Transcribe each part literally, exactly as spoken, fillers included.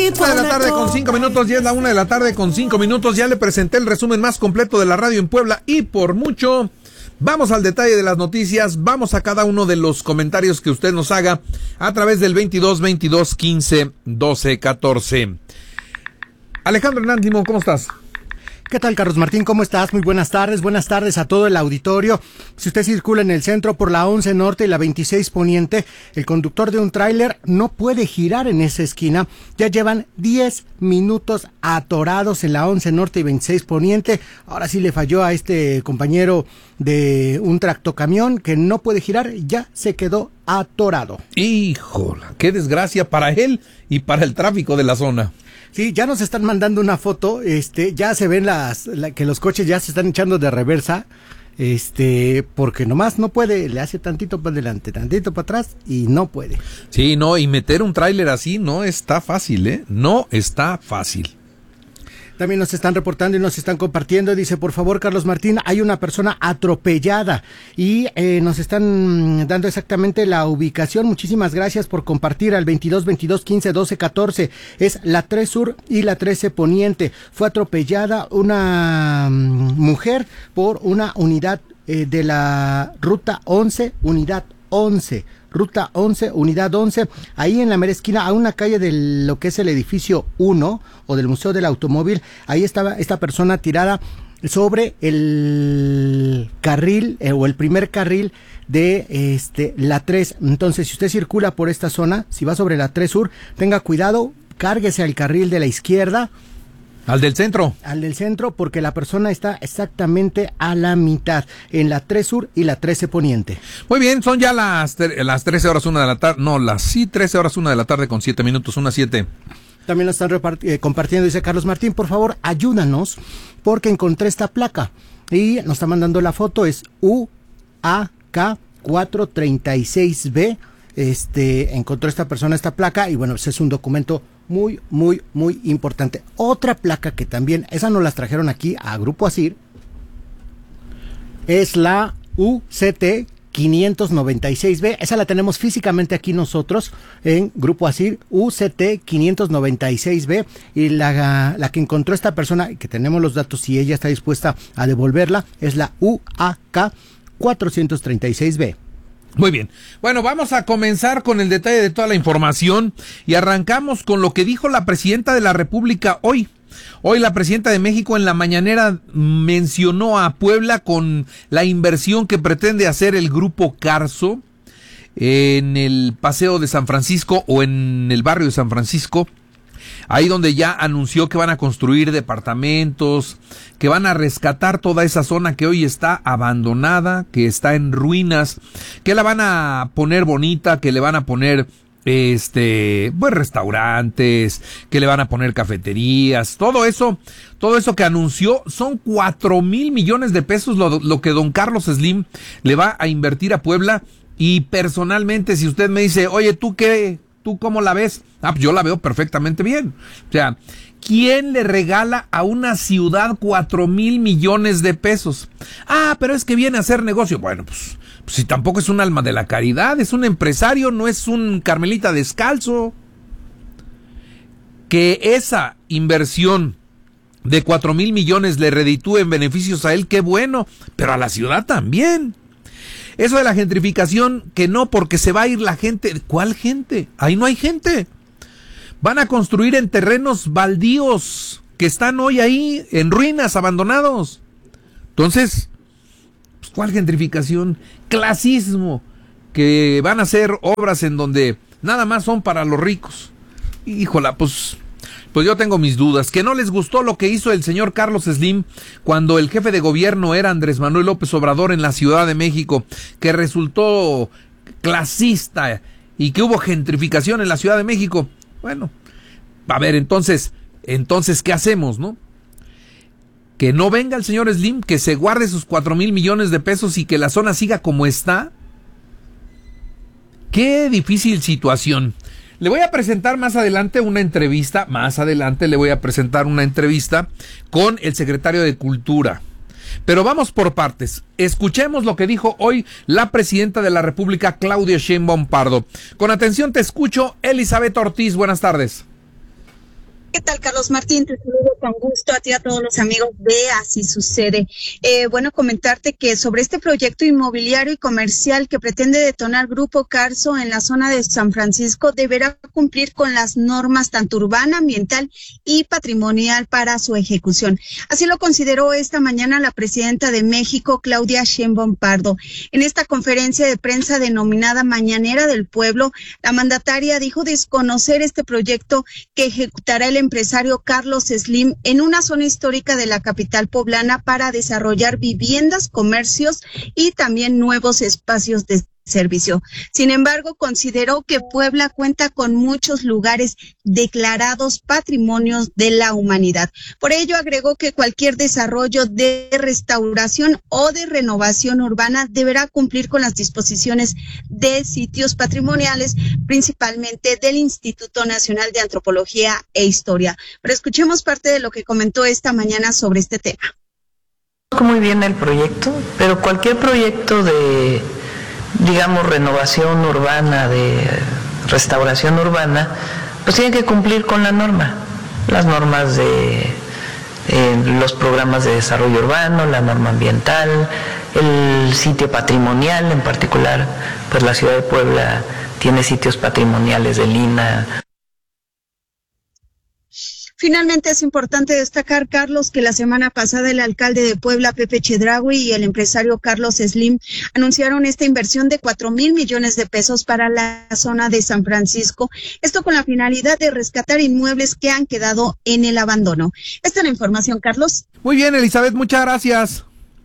Una de la tarde con cinco minutos, ya es la una de la tarde con cinco minutos. Ya le presenté el resumen más completo de la radio en Puebla y por mucho. Vamos al detalle de las noticias, vamos a cada uno de los comentarios que usted nos haga a través del veintidós, veintidós, quince, doce, catorce. Alejandro Hernández Limón, ¿cómo estás? ¿Qué tal, Carlos Martín? ¿Cómo estás? Muy buenas tardes. Buenas tardes a todo el auditorio. Si usted circula en el centro por la once Norte y la veintiséis Poniente, el conductor de un tráiler no puede girar en esa esquina. Ya llevan diez minutos atorados en la once Norte y veintiséis Poniente. Ahora sí le falló a este compañero de un tractocamión que no puede girar. Ya se quedó atorado. Híjole, qué desgracia para él y para el tráfico de la zona. Sí, ya nos están mandando una foto, este, ya se ven las, la, que los coches ya se están echando de reversa, este, porque nomás no puede, le hace tantito para adelante, tantito para atrás y no puede. Sí, no, y meter un tráiler así no está fácil, ¿eh? No está fácil. También nos están reportando y nos están compartiendo. Dice, por favor, Carlos Martín, hay una persona atropellada y eh, nos están dando exactamente la ubicación. Muchísimas gracias por compartir al veintidós, veintidós, quince, doce, catorce. Es la tres Sur y la trece Poniente. Fue atropellada una mujer por una unidad eh, de la ruta once, unidad once. Ruta once, unidad once, ahí en la mera esquina, a una calle de lo que es el edificio uno o del Museo del Automóvil. Ahí estaba esta persona tirada sobre el carril eh, o el primer carril de este la tres. Entonces, si usted circula por esta zona, si va sobre la tres Sur, tenga cuidado, cárguese al carril de la izquierda. Al del centro. Al del centro, porque la persona está exactamente a la mitad, en la tres Sur y la trece Poniente. Muy bien, son ya las, las trece horas una de la tarde, no, las sí, trece horas una de la tarde con siete minutos, una siete. También lo están repart- eh, compartiendo, dice Carlos Martín, por favor, ayúdanos, porque encontré esta placa. Y nos está mandando la foto, es U A K cuatrocientos treinta y seis B. Este, encontró esta persona esta placa y bueno, pues es un documento muy, muy, muy importante. Otra placa que también, esa nos las trajeron aquí a Grupo Asir, es la U C T quinientos noventa y seis B. Esa la tenemos físicamente aquí nosotros en Grupo Asir, U C T quinientos noventa y seis B, y la, la que encontró esta persona, que tenemos los datos y ella está dispuesta a devolverla, es la U A K cuatrocientos treinta y seis B. Muy bien. Bueno, vamos a comenzar con el detalle de toda la información y arrancamos con lo que dijo la presidenta de la República hoy. Hoy la presidenta de México en la mañanera mencionó a Puebla con la inversión que pretende hacer el Grupo Carso en el Paseo de San Francisco o en el barrio de San Francisco. Ahí donde ya anunció que van a construir departamentos, que van a rescatar toda esa zona que hoy está abandonada, que está en ruinas, que la van a poner bonita, que le van a poner este, pues restaurantes, que le van a poner cafeterías, todo eso, todo eso que anunció son cuatro mil millones de pesos lo, lo que don Carlos Slim le va a invertir a Puebla. Y personalmente, si usted me dice, oye, ¿tú qué? ¿Tú cómo la ves? Ah, pues yo la veo perfectamente bien. O sea, ¿quién le regala a una ciudad cuatro mil millones de pesos? Ah, pero es que viene a hacer negocio. Bueno, pues, pues si tampoco es un alma de la caridad, es un empresario, no es un Carmelita descalzo. Que esa inversión de cuatro mil millones le reditúe en beneficios a él, qué bueno, pero a la ciudad también. Eso de la gentrificación, que no, porque se va a ir la gente. ¿Cuál gente? Ahí no hay gente. Van a construir en terrenos baldíos que están hoy ahí en ruinas, abandonados. Entonces, pues, ¿cuál gentrificación? Clasismo, que van a hacer obras en donde nada más son para los ricos. Híjola, pues... Pues yo tengo mis dudas. Que no les gustó lo que hizo el señor Carlos Slim cuando el jefe de gobierno era Andrés Manuel López Obrador en la Ciudad de México, que resultó clasista y que hubo gentrificación en la Ciudad de México. Bueno, a ver, entonces, entonces, ¿qué hacemos, no? Que no venga el señor Slim, que se guarde sus cuatro mil millones de pesos y que la zona siga como está. Qué difícil situación. Le voy a presentar más adelante una entrevista, más adelante le voy a presentar una entrevista con el secretario de Cultura. Pero vamos por partes. Escuchemos lo que dijo hoy la presidenta de la República, Claudia Sheinbaum Pardo. Con atención te escucho, Elizabeth Ortiz, buenas tardes. ¿Qué tal, Carlos Martín? Te saludo con gusto a ti y a todos los amigos de Así Sucede. Eh, bueno, comentarte que sobre este proyecto inmobiliario y comercial que pretende detonar Grupo Carso en la zona de San Francisco deberá cumplir con las normas tanto urbana, ambiental y patrimonial para su ejecución. Así lo consideró esta mañana la presidenta de México, Claudia Sheinbaum Pardo. En esta conferencia de prensa denominada Mañanera del Pueblo, la mandataria dijo desconocer este proyecto que ejecutará el empresario Carlos Slim en una zona histórica de la capital poblana para desarrollar viviendas, comercios y también nuevos espacios de servicio. Sin embargo, consideró que Puebla cuenta con muchos lugares declarados patrimonios de la humanidad. Por ello, agregó que cualquier desarrollo de restauración o de renovación urbana deberá cumplir con las disposiciones de sitios patrimoniales, principalmente del Instituto Nacional de Antropología e Historia. Pero escuchemos parte de lo que comentó esta mañana sobre este tema. Muy bien el proyecto, pero cualquier proyecto de digamos, renovación urbana, de restauración urbana, pues tiene que cumplir con la norma, las normas de eh, los programas de desarrollo urbano, la norma ambiental, el sitio patrimonial, en particular, pues la ciudad de Puebla tiene sitios patrimoniales del I N A. Finalmente es importante destacar, Carlos, que la semana pasada el alcalde de Puebla, Pepe Chedraui, y el empresario Carlos Slim anunciaron esta inversión de cuatro mil millones de pesos para la zona de San Francisco, esto con la finalidad de rescatar inmuebles que han quedado en el abandono. Esta es la información, Carlos. Muy bien, Elizabeth, muchas gracias.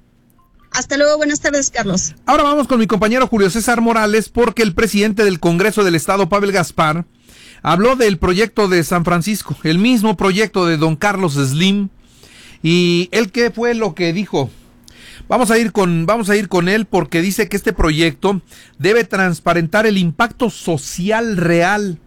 Hasta luego, buenas tardes, Carlos. Ahora vamos con mi compañero Julio César Morales, porque el presidente del Congreso del Estado, Pavel Gaspar, habló del proyecto de San Francisco, el mismo proyecto de don Carlos Slim, y él, ¿qué fue lo que dijo? Vamos a ir con, vamos a ir con él porque dice que este proyecto debe transparentar el impacto social real.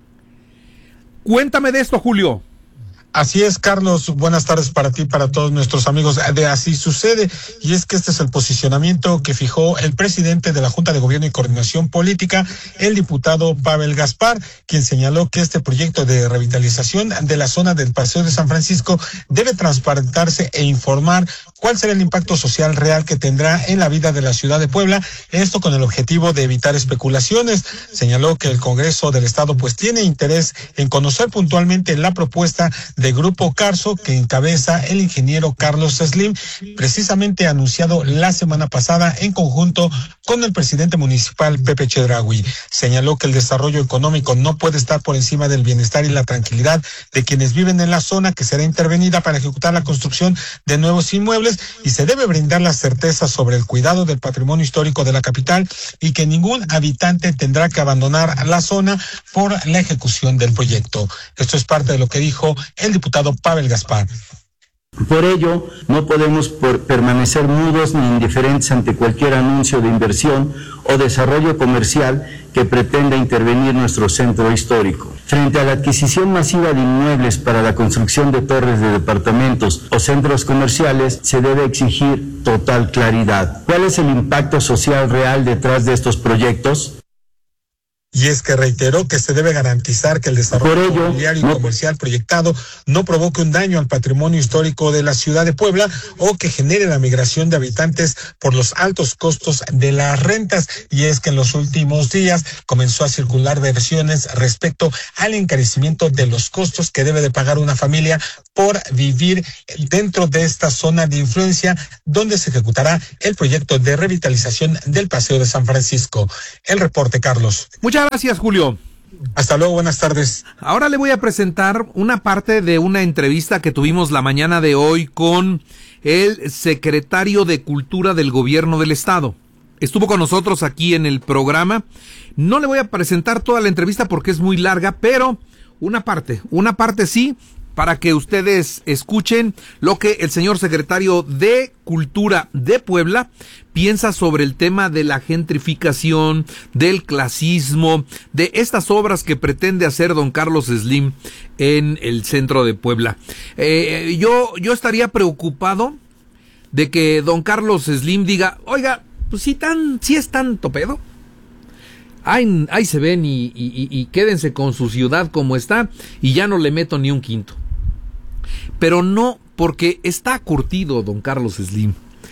Cuéntame de esto, Julio. Así es, Carlos. Buenas tardes para ti y para todos nuestros amigos de Así Sucede. Y es que este es el posicionamiento que fijó el presidente de la Junta de Gobierno y Coordinación Política, el diputado Pavel Gaspar, quien señaló que este proyecto de revitalización de la zona del Paseo de San Francisco debe transparentarse e informar cuál será el impacto social real que tendrá en la vida de la ciudad de Puebla, esto con el objetivo de evitar especulaciones. Señaló que el Congreso del Estado pues tiene interés en conocer puntualmente la propuesta de Grupo Carso que encabeza el ingeniero Carlos Slim, precisamente anunciado la semana pasada en conjunto con el presidente municipal Pepe Chedraui. Señaló que el desarrollo económico no puede estar por encima del bienestar y la tranquilidad de quienes viven en la zona que será intervenida para ejecutar la construcción de nuevos inmuebles, y se debe brindar la certeza sobre el cuidado del patrimonio histórico de la capital y que ningún habitante tendrá que abandonar la zona por la ejecución del proyecto. Esto es parte de lo que dijo el diputado Pavel Gaspar. Por ello, no podemos por permanecer mudos ni indiferentes ante cualquier anuncio de inversión o desarrollo comercial que pretenda intervenir nuestro centro histórico. Frente a la adquisición masiva de inmuebles para la construcción de torres de departamentos o centros comerciales, se debe exigir total claridad. ¿Cuál es el impacto social real detrás de estos proyectos? Y es que reiteró que se debe garantizar que el desarrollo inmobiliario y comercial proyectado no provoque un daño al patrimonio histórico de la ciudad de Puebla o que genere la migración de habitantes por los altos costos de las rentas. Y es que en los últimos días comenzó a circular versiones respecto al encarecimiento de los costos que debe de pagar una familia por vivir dentro de esta zona de influencia donde se ejecutará el proyecto de revitalización del Paseo de San Francisco. El reporte, Carlos. Muchas gracias, Julio. Hasta luego, buenas tardes. Ahora le voy a presentar una parte de una entrevista que tuvimos la mañana de hoy con el secretario de Cultura del Gobierno del Estado. Estuvo con nosotros aquí en el programa. No le voy a presentar toda la entrevista porque es muy larga, pero una parte, una parte sí, para que ustedes escuchen lo que el señor secretario de Cultura de Puebla piensa sobre el tema de la gentrificación, del clasismo, de estas obras que pretende hacer don Carlos Slim en el centro de Puebla. Eh, yo, yo estaría preocupado de que don Carlos Slim diga, oiga, pues sí, tan, sí es tanto pedo. Ahí, ahí se ven y, y, y quédense con su ciudad como está y ya no le meto ni un quinto. pero no porque está curtido don Carlos Slim.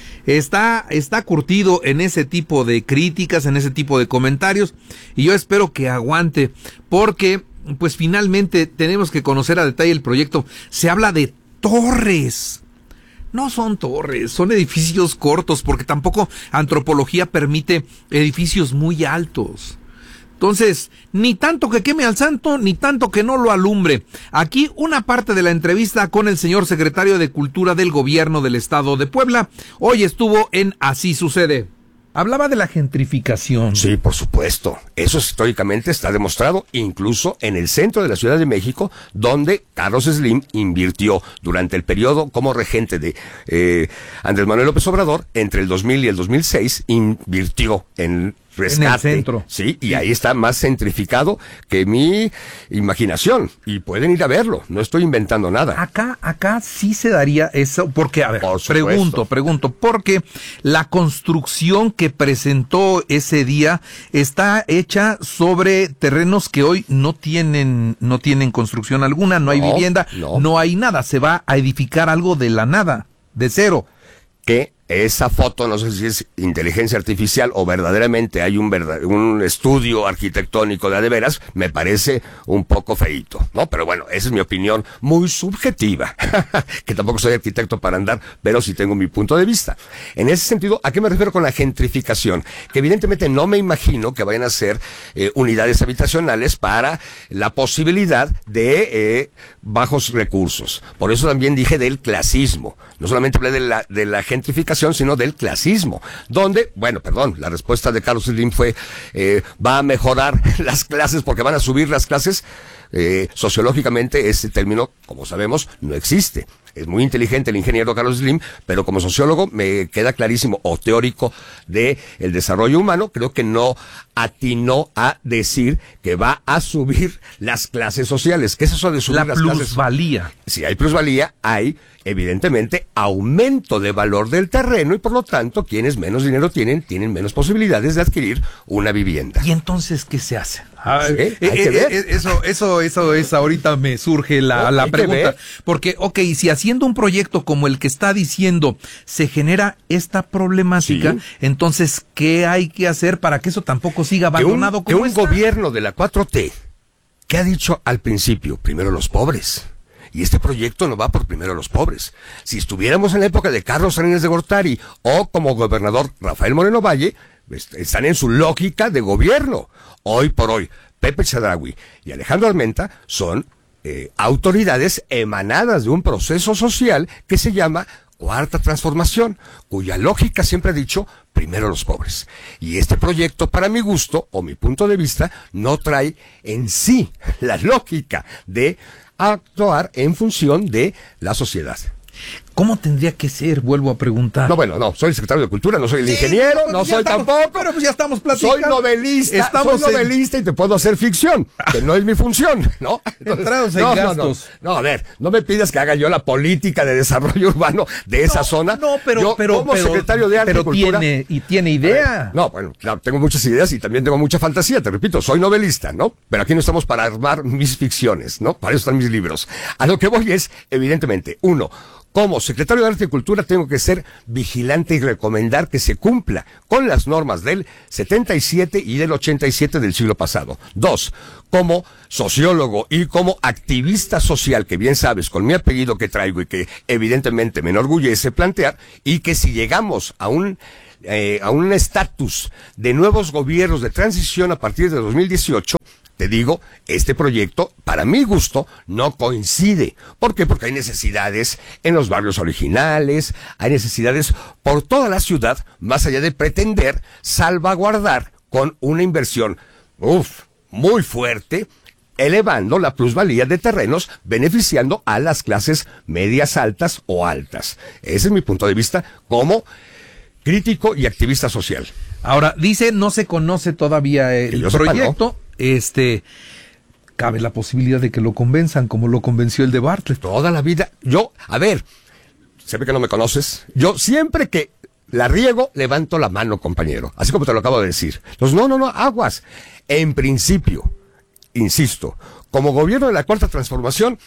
Está, está curtido en ese tipo de críticas, en ese tipo de comentarios, y yo espero que aguante, porque pues finalmente tenemos que conocer a detalle el proyecto. Se habla de torres. No son torres, son edificios cortos, porque tampoco antropología permite edificios muy altos. Entonces, ni tanto que queme al santo, ni tanto que no lo alumbre. Aquí una parte de la entrevista con el señor secretario de Cultura del Gobierno del Estado de Puebla. Hoy estuvo en Así Sucede. Hablaba de la gentrificación. Sí, por supuesto. Eso históricamente está demostrado, incluso en el centro de la Ciudad de México, donde Carlos Slim invirtió durante el periodo como regente de eh, Andrés Manuel López Obrador, entre el dos mil y el dos mil seis, invirtió en rescate. En el centro. Sí, y ahí está más centrificado que mi imaginación. Y pueden ir a verlo, no estoy inventando nada. Acá, acá sí se daría eso, porque, a ver, Por pregunto, pregunto, porque la construcción que presentó ese día está hecha sobre terrenos que hoy no tienen, no tienen construcción alguna, no hay No, vivienda, no. no hay nada, se va a edificar algo de la nada, de cero. Que esa foto, no sé si es inteligencia artificial o verdaderamente hay un verdad, un estudio arquitectónico de a de veras, me parece un poco feíto, ¿no? Pero bueno, esa es mi opinión muy subjetiva, que tampoco soy arquitecto para andar, pero sí tengo mi punto de vista. En ese sentido, ¿a qué me refiero con la gentrificación? Que evidentemente no me imagino que vayan a ser eh, unidades habitacionales para la posibilidad de eh, bajos recursos. Por eso también dije del clasismo. No solamente hablé de la, de la gentrificación, sino del clasismo, donde, bueno, perdón, la respuesta de Carlos Slim fue, eh, va a mejorar las clases porque van a subir las clases. Eh, sociológicamente ese término, como sabemos, no existe. Es muy inteligente el ingeniero Carlos Slim, pero como sociólogo me queda clarísimo, o teórico de el desarrollo humano, creo que no atinó a decir que va a subir las clases sociales. ¿Qué es eso de subir La las clases? plusvalía. Si hay plusvalía, hay evidentemente aumento de valor del terreno y por lo tanto quienes menos dinero tienen, tienen menos posibilidades de adquirir una vivienda. ¿Y entonces qué se hace? Ah, sí, eh, hay eh, que ver. eh, eso, eso, eso es, ahorita me surge la, No, la hay que pregunta. ver. Porque, ok, si haciendo un proyecto como el que está diciendo se genera esta problemática, Sí. entonces, ¿qué hay que hacer para que eso tampoco siga abandonado que un, como que un está? gobierno de la cuatro T, que ha dicho al principio, primero los pobres. Y este proyecto no va por primero los pobres. Si estuviéramos en la época de Carlos Salinas de Gortari o como gobernador Rafael Moreno Valle, est- están en su lógica de gobierno. Hoy por hoy, Pepe Chedraui y Alejandro Armenta son eh, autoridades emanadas de un proceso social que se llama Cuarta Transformación, cuya lógica siempre ha dicho primero los pobres. Y este proyecto, para mi gusto o mi punto de vista, no trae en sí la lógica de actuar en función de la sociedad. ¿Cómo tendría que ser? Vuelvo a preguntar. No, bueno, no, soy el secretario de Cultura, no soy el Sí, ingeniero, pues no ya soy estamos- tampoco. Pero pues ya estamos platicando. Soy novelista, Estamos soy en- novelista y te puedo hacer ficción, que no es mi función, ¿no? Entrados en no, no, gastos. No, no, a ver, no me pidas que haga yo la política de desarrollo urbano de esa No, zona. No, pero, Yo, pero, como pero, secretario de Arte pero y Cultura, tiene, y tiene idea. no, bueno, claro, tengo muchas ideas y también tengo mucha fantasía, te repito, soy novelista, ¿no? Pero aquí no estamos para armar mis ficciones, ¿no? Para eso están mis libros. A lo que voy es, evidentemente, uno, como secretario de Arte y Cultura tengo que ser vigilante y recomendar que se cumpla con las normas del setenta y siete y del ochenta y siete del siglo pasado. Dos, como sociólogo y como activista social, que bien sabes, con mi apellido que traigo y que evidentemente me enorgullece plantear, y que si llegamos a un eh, a un estatus de nuevos gobiernos de transición a partir de dos mil dieciocho, te digo, este proyecto, para mi gusto, no coincide. ¿Por qué? Porque hay necesidades en los barrios originales, hay necesidades por toda la ciudad, más allá de pretender salvaguardar con una inversión, uff, muy fuerte, elevando la plusvalía de terrenos, beneficiando a las clases medias altas o altas. Ese es mi punto de vista como crítico y activista social. Ahora, dice, no se conoce todavía Que el yo sepa, proyecto. Este, cabe la posibilidad de que lo convenzan, como lo convenció el de Bartlett. Toda la vida, yo, a ver, se ve que no me conoces, yo siempre que la riego, levanto la mano, compañero, así como te lo acabo de decir. Entonces, no, no, no, aguas. En principio, insisto, como gobierno de la Cuarta Transformación,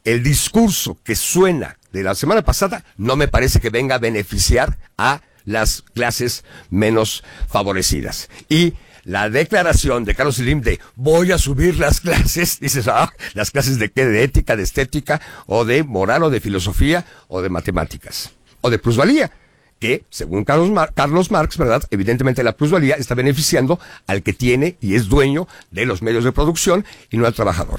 el discurso que suena de la semana pasada no me parece que venga a beneficiar a las clases menos favorecidas. Y la declaración de Carlos Slim de voy a subir las clases, dices, ah, ¿las clases de qué? ¿De ética, de estética, o de moral, o de filosofía, o de matemáticas, o de plusvalía? Que, según Carlos, Mar- Carlos Marx, ¿verdad? Evidentemente la plusvalía está beneficiando al que tiene y es dueño de los medios de producción y no al trabajador.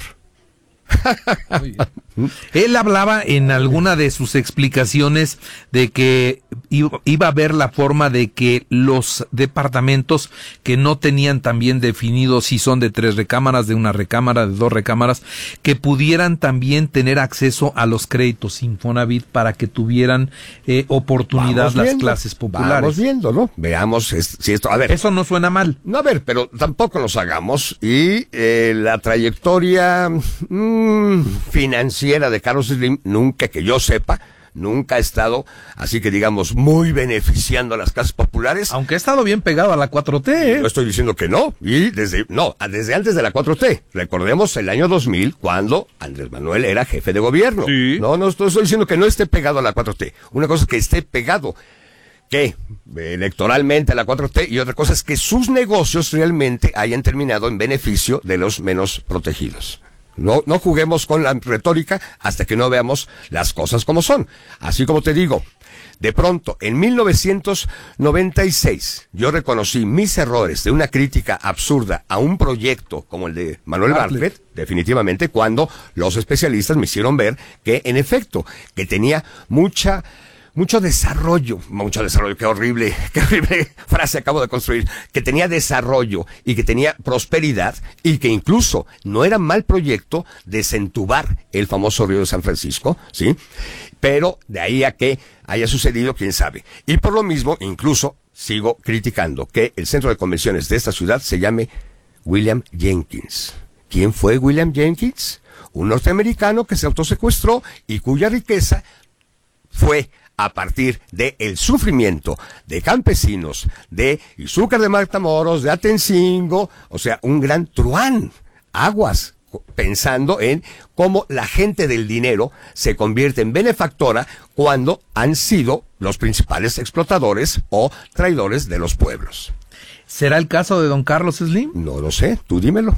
Él hablaba en alguna de sus explicaciones de que iba, iba a haber la forma de que los departamentos que no tenían también definido si son de tres recámaras, de una recámara, de dos recámaras, que pudieran también tener acceso a los créditos Infonavit para que tuvieran eh, oportunidad Vamos las viendo, clases populares. Vamos viendo, ¿no? Veamos es- si esto, a ver. Eso no suena mal. No, a ver, pero tampoco nos hagamos. Y eh, la trayectoria mmm, financiera de Carlos Slim, nunca que yo sepa, nunca ha estado, así que digamos, muy beneficiando a las clases populares. Aunque ha estado bien pegado a la cuatro T, ¿eh? No estoy diciendo que no, y desde, no, desde antes de la cuatro T. Recordemos el año dos mil, cuando Andrés Manuel era jefe de gobierno. Sí. No, no estoy, estoy diciendo que no esté pegado a la cuatro T. Una cosa es que esté pegado, que electoralmente a la cuatro T, y otra cosa es que sus negocios realmente hayan terminado en beneficio de los menos protegidos. No, no juguemos con la retórica hasta que no veamos las cosas como son. Así como te digo, de pronto, en mil novecientos noventa y seis, yo reconocí mis errores de una crítica absurda a un proyecto como el de Manuel Bartlett. Bartlett, definitivamente, cuando los especialistas me hicieron ver que, en efecto, que tenía mucha... Mucho desarrollo, mucho desarrollo, qué horrible, qué horrible frase acabo de construir, que tenía desarrollo y que tenía prosperidad y que incluso no era mal proyecto desentubar el famoso río de San Francisco, ¿sí? Pero de ahí a que haya sucedido, quién sabe. Y por lo mismo, incluso sigo criticando que el centro de convenciones de esta ciudad se llame William Jenkins. ¿Quién fue William Jenkins? Un norteamericano que se autosecuestró y cuya riqueza fue a partir del sufrimiento de campesinos, de Izúcar de Matamoros, de Atencingo, o sea, un gran truán, aguas, pensando en cómo la gente del dinero se convierte en benefactora cuando han sido los principales explotadores o traidores de los pueblos. ¿Será el caso de don Carlos Slim? No lo sé, tú dímelo.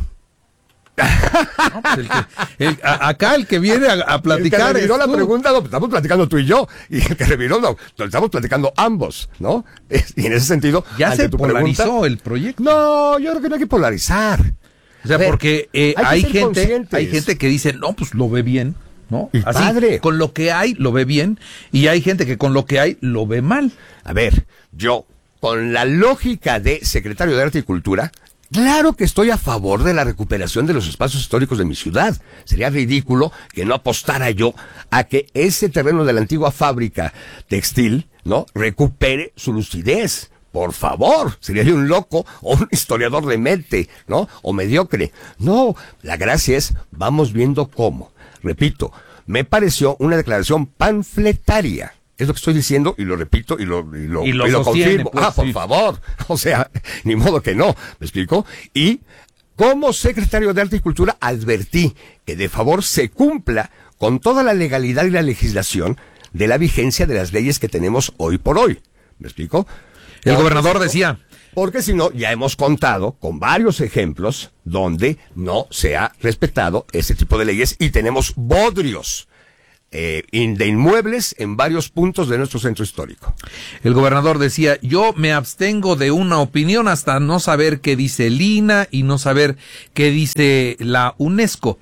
No, pues el que, el, a, acá el que viene a, a platicar el que reviró es la tú. pregunta, no, estamos platicando tú y yo, y el que reviró, no, lo estamos platicando ambos, ¿no? Y en ese sentido, Ya ante se tu polarizó pregunta, el proyecto. no, yo creo que no hay que polarizar. O sea, A ver, porque eh, hay que hay ser gente, conscientes. hay gente que dice, no, pues lo ve bien, ¿no? Y Así, padre. con lo que hay, lo ve bien, y hay gente que con lo que hay, lo ve mal. A ver, yo, con la lógica de secretario de Arte y Cultura, claro que estoy a favor de la recuperación de los espacios históricos de mi ciudad. Sería ridículo que no apostara yo a que ese terreno de la antigua fábrica textil, ¿no?, recupere su lucidez. Por favor, sería yo un loco o un historiador de mente, ¿no?, o mediocre. No, la gracia es, vamos viendo cómo. Repito, me pareció una declaración panfletaria. Es lo que estoy diciendo y lo repito y lo, y lo, Y lo y lo sostiene, confirmo. pues, ah, por sí. favor. O sea, ni modo que no. ¿Me explico? Y como secretario de Arte y Cultura advertí que de favor se cumpla con toda la legalidad y la legislación de la vigencia de las leyes que tenemos hoy por hoy. ¿Me explico? El Porque gobernador si no- decía, Porque si no, ya hemos contado con varios ejemplos donde no se ha respetado ese tipo de leyes y tenemos bodrios eh, in- de inmuebles en varios puntos de nuestro centro histórico. el gobernador decía, yo me abstengo de una opinión hasta no saber qué dice el I N A y no saber qué dice la UNESCO.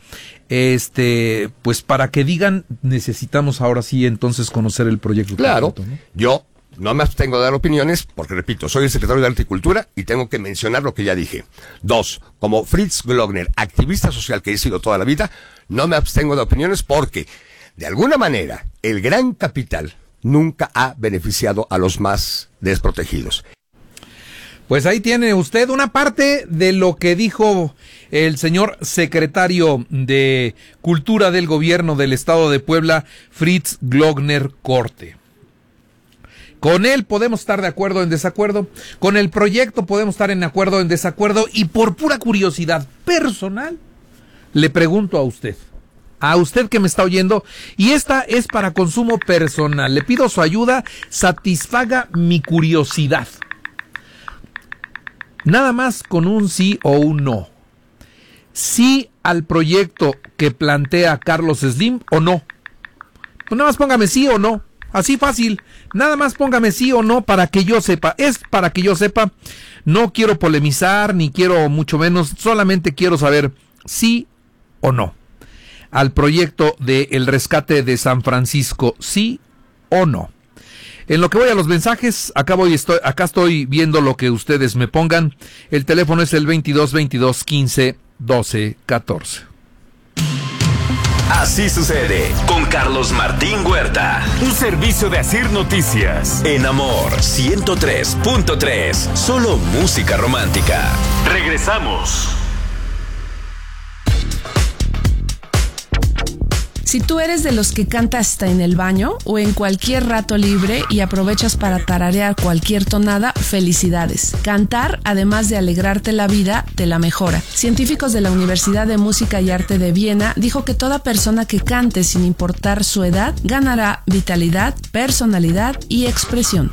Este, pues para que digan, necesitamos ahora sí entonces conocer el proyecto. Claro, completo, ¿no? yo no me abstengo de dar opiniones porque, repito, soy el secretario de Arte y Cultura y tengo que mencionar lo que ya dije. Dos, como Fritz Glockner, activista social que he sido toda la vida, no me abstengo de opiniones porque, de alguna manera, el gran capital nunca ha beneficiado a los más desprotegidos. Pues ahí tiene usted una parte de lo que dijo el señor secretario de Cultura del Gobierno del Estado de Puebla, Fritz Glockner Corte. Con él podemos estar de acuerdo o en desacuerdo, con el proyecto podemos estar en acuerdo o en desacuerdo, y por pura curiosidad personal, le pregunto a usted, a usted que me está oyendo, y esta es para consumo personal. Le pido su ayuda, satisfaga mi curiosidad. Nada más con un sí o un no. Sí al proyecto que plantea Carlos Slim o no. Pues nada más póngame sí o no. Así fácil. Nada más póngame sí o no para que yo sepa. Es para que yo sepa. No quiero polemizar, ni quiero mucho menos. Solamente quiero saber sí o no. Al proyecto de el rescate de San Francisco, sí o no. En lo que voy a los mensajes, acá voy, estoy, acá estoy viendo lo que ustedes me pongan. El teléfono es el veintidós veintidós quince doce catorce. Así sucede con Carlos Martín Huerta. Un servicio de Asir Noticias. En Amor ciento tres punto tres. Solo música romántica. Regresamos. Si tú eres de los que canta hasta en el baño o en cualquier rato libre y aprovechas para tararear cualquier tonada, felicidades. Cantar, además de alegrarte la vida, te la mejora. Científicos de la Universidad de Música y Arte de Viena dijo que toda persona que cante sin importar su edad ganará vitalidad, personalidad y expresión.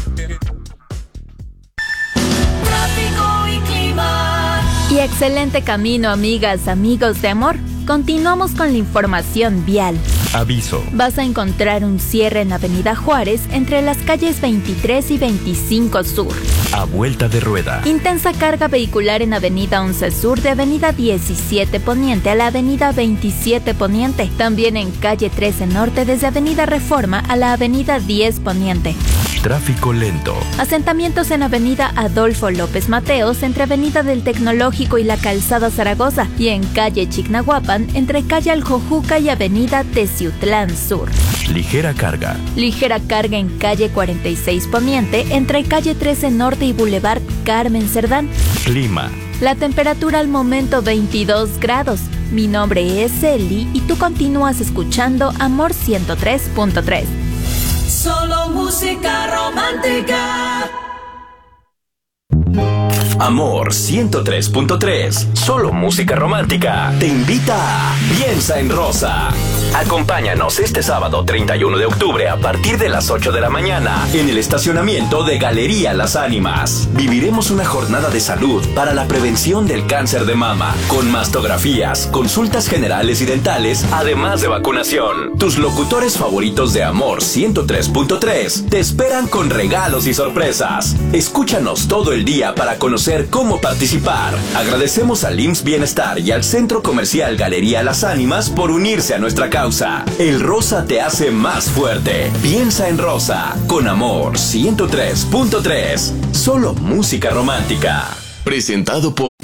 Tráfico y clima. Y excelente camino, amigas, amigos de Amor. Continuamos con la información vial. Aviso. Vas a encontrar un cierre en Avenida Juárez entre las calles veintitrés y veinticinco Sur. A vuelta de rueda. Intensa carga vehicular en Avenida once Sur de Avenida diecisiete Poniente a la Avenida veintisiete Poniente. También en calle trece Norte desde Avenida Reforma a la Avenida diez Poniente. Tráfico lento. Asentamientos en Avenida Adolfo López Mateos entre Avenida del Tecnológico y la Calzada Zaragoza y en calle Chignahuapan entre calle Aljojuca y Avenida Teciutlán Sur. Ligera carga. Ligera carga en calle cuarenta y seis Poniente entre calle trece Norte y Boulevard Carmen Cerdán. Clima. La temperatura al momento veintidós grados. Mi nombre es Eli y tú continúas escuchando Amor ciento tres punto tres. Solo música romántica. Amor ciento tres punto tres. Solo música romántica. Te invita a Piensa en Rosa. Acompáñanos este sábado treinta y uno de octubre a partir de las ocho de la mañana en el estacionamiento de Galería Las Ánimas. Viviremos una jornada de salud para la prevención del cáncer de mama, con mastografías, consultas generales y dentales, además de vacunación. Tus locutores favoritos de Amor ciento tres punto tres te esperan con regalos y sorpresas. Escúchanos todo el día para conocer cómo participar. Agradecemos al I M S S Bienestar y al Centro Comercial Galería Las Ánimas por unirse a nuestra causa. El rosa te hace más fuerte. Piensa en Rosa con Amor ciento tres punto tres. Solo música romántica. Presentado por